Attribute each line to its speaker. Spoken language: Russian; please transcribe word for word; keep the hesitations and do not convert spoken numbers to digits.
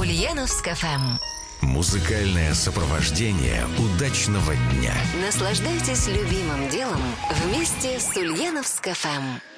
Speaker 1: Ульяновск эф эм.
Speaker 2: Музыкальное сопровождение удачного дня.
Speaker 1: Наслаждайтесь любимым делом вместе с Ульяновск эф эм.